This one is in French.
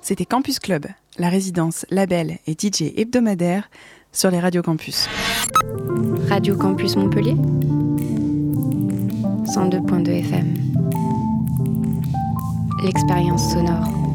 C'était Campus Club, la résidence, label et DJ hebdomadaire sur les radios campus. Radio Campus Montpellier 102.2 FM. L'expérience sonore.